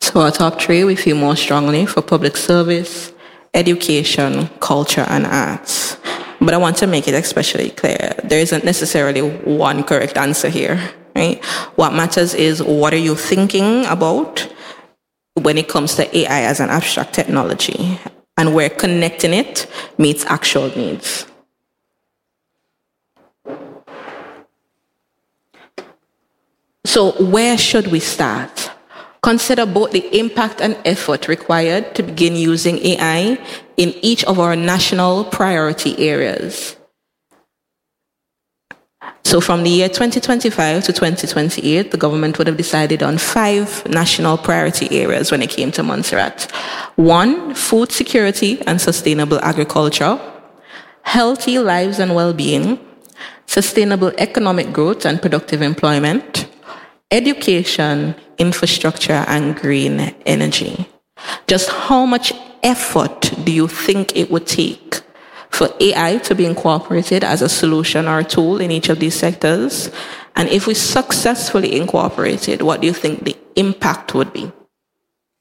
So our top three, we feel more strongly for public service, education, culture, and arts. But I want to make it especially clear, there isn't necessarily one correct answer here, right? What matters is, what are you thinking about when it comes to AI as an abstract technology, and where connecting it meets actual needs. So where should we start? Consider both the impact and effort required to begin using AI in each of our national priority areas. So from the year 2025 to 2028, the government would have decided on 5 national priority areas when it came to Montserrat. 1, food security and sustainable agriculture, healthy lives and well-being, sustainable economic growth and productive employment, education, infrastructure, and green energy. Just how much effort do you think it would take for AI to be incorporated as a solution or a tool in each of these sectors? And if we successfully incorporate it, what do you think the impact would be?